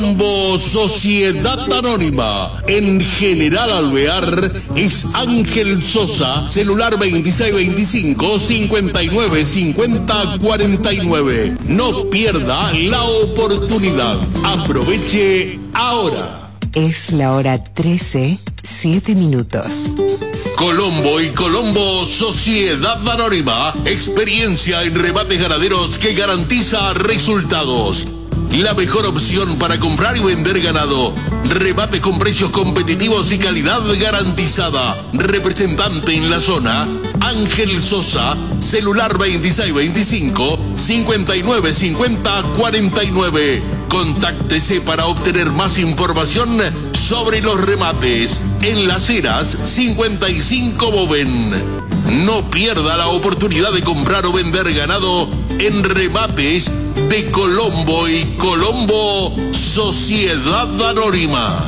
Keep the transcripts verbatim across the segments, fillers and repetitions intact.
Colombo Sociedad Anónima. En General Alvear es Ángel Sosa, celular veintiséis veinticinco, cincuenta y nueve cincuenta cuarenta y nueve. No pierda la oportunidad. Aproveche ahora. Es la hora trece, siete minutos. Colombo y Colombo Sociedad Anónima. Experiencia en rebates ganaderos que garantiza resultados. La mejor opción para comprar y vender ganado. Rebate con precios competitivos y calidad garantizada. Representante en la zona, Ángel Sosa, celular veintiséis veinticinco, cincuenta y nueve cincuenta cuarenta y nueve. Contáctese para obtener más información sobre los remates. En Las Heras, cincuenta y cinco Boven. No pierda la oportunidad de comprar o vender ganado en remates de Colombo y Colombo Sociedad Anónima.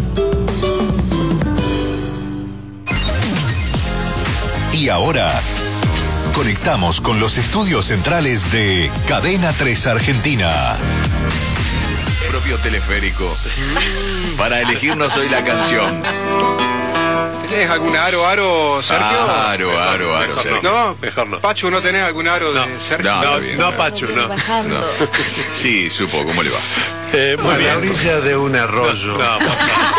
Y ahora conectamos con los estudios centrales de Cadena tres Argentina. Propio teleférico. Para elegirnos hoy la canción. ¿Tenés algún aro, aro, Sergio? Ah, aro, mejor, aro, aro, mejor Sergio. No, mejor no. Pachu, ¿no tenés algún aro no. de Sergio? No, No, bien, no, no. Pachu, no. No. Sí, supo, ¿cómo le va? Eh, muy A bien. la orilla de un arroyo. No, no,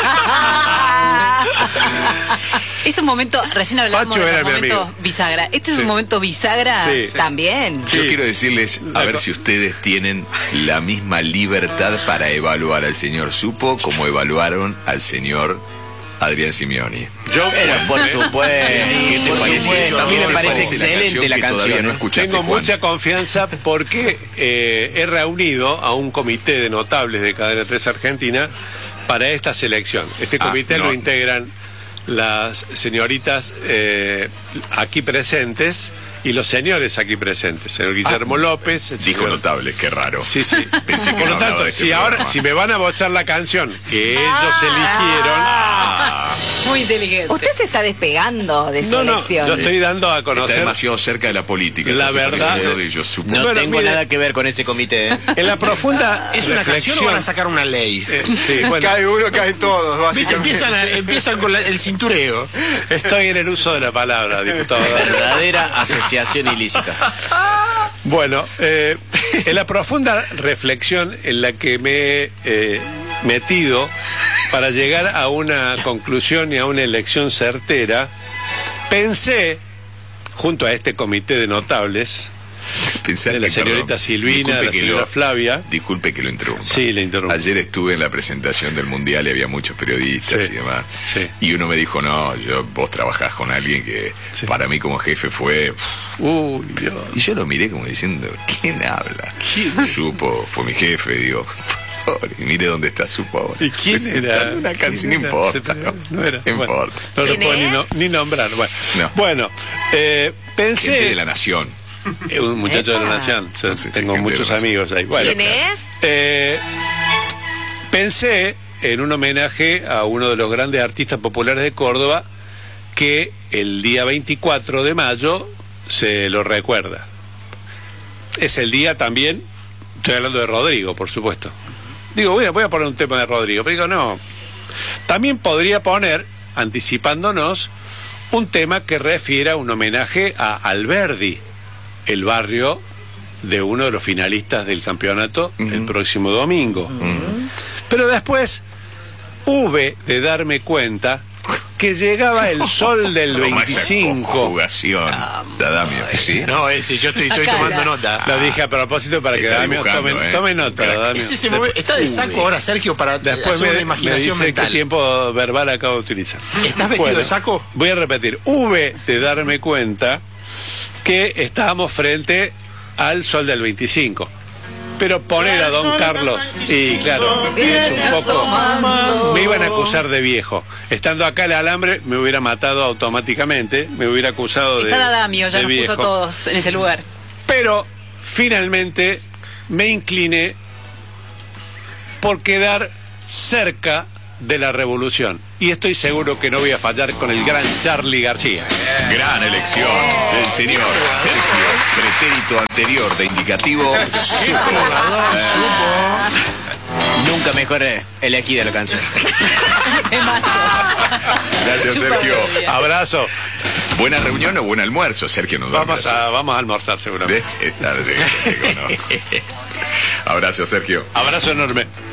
Es un momento, recién hablamos Pacho de era un mi momento amigo. bisagra. ¿Este es Sí. un momento bisagra Sí. también? Yo Sí. quiero decirles, a La ver co- si ustedes tienen la misma libertad para evaluar al señor Supo como evaluaron al señor Adrián Simeoni. Yo, Pero por ¿Qué supuesto, te por parece? supuesto, a mí ¿Qué me te parece parece la excelente la que todavía canción. no ¿eh? escuchaste, tengo Juan? mucha confianza porque eh, he reunido a un comité de notables de Cadena tres Argentina para esta selección. Este Ah, comité no. lo integran las señoritas eh, aquí presentes y los señores aquí presentes. Señor Guillermo López. el Dijo señor- notable, qué raro. Sí, sí. Pensé que Por no lo hablaba tanto, de este si ahora, programa. si me van a bochar la canción que ellos eligieron, Ah, Muy inteligente. Usted se está despegando de su no, no, elección. yo estoy dando a está conocer. demasiado cerca de la política. La eso se parece verdad- a lo de yo supo. No Bueno, tengo mire- nada que ver con ese comité. ¿eh? En la profunda ¿Es una canción reflexión. o van a sacar una ley? Eh, sí, bueno, Cae uno, caen todos, ¿Viste? básicamente. Empiezan, a- empiezan con la- el cintureo. estoy en el uso de la palabra, diputado. Verdadera asociación ilícita. Bueno, eh, en la profunda reflexión en la que me he eh, metido para llegar a una conclusión y a una elección certera, pensé, junto a este comité de notables, Pensar de la que, señorita perdón, Silvina, disculpe de la que señora lo- Flavia. Disculpe que lo interrumpa. Sí, le interrumpo. Ayer estuve en la presentación del Mundial y había muchos periodistas Sí, y demás. sí. Y uno me dijo, no, yo, vos trabajás con alguien que Sí. para mí como jefe fue... Uy, Dios. Y yo lo miré como diciendo, ¿quién habla? Supo, fue mi jefe, digo... Y mire dónde está Supo ahora. ¿Y quién Presentando era? Una canción, ¿Quién no era? importa. Se- No, no era. no Bueno, importa. no lo ¿Quién puedo ni, es? no- ni nombrar. Bueno, No. bueno eh, Gente pensé... de la nación. Eh, un muchacho de la Epa. nación. Yo No sé si tengo gente muchos de la amigos ahí. Bueno, ¿Quién es? eh, pensé en un homenaje a uno de los grandes artistas populares de Córdoba que el día veinticuatro de mayo se lo recuerda. Es el día también, estoy hablando de Rodrigo, por supuesto. Digo, voy a, voy a poner un tema de Rodrigo, pero digo, no. También podría poner, anticipándonos, un tema que refiera un homenaje a Alberdi, el barrio de uno de los finalistas del campeonato el próximo domingo. Pero después hube de darme cuenta que llegaba el sol del Toma esa veinticinco. conjugación, Dadamio, ¿sí? No, es decir, yo estoy, estoy Sacala. tomando nota. Lo dije a propósito para que Está Damio dibujando, tome, eh. tome nota. Crack. Damio. Es ese momento- está de saco ahora, Sergio, para Después hacer me, una me imaginación dice mental. qué tiempo verbal acabo de utilizar. ¿Estás vestido de saco? Voy a repetir. Hube de darme cuenta que estábamos frente al sol del veinticinco. Pero poner a Don Carlos, y claro, es un poco... Me iban a acusar de viejo. Estando acá el alambre me hubiera matado automáticamente, me hubiera acusado de, Está Damio, ya de nos viejo. puso todos en ese lugar. Pero finalmente me incliné por quedar cerca de la revolución. Y estoy seguro que no voy a fallar con el gran Charly García. Gran elección del señor Sergio, pretérito anterior de indicativo, Supo. Nunca mejor eh, elegida la canción. Gracias, Sergio. Abrazo. ¿Buena reunión o buen almuerzo, Sergio? Nos Vamos a, vamos a almorzar seguramente. ¿Ves? Es tarde, ¿no? Abrazo, Sergio. Abrazo enorme.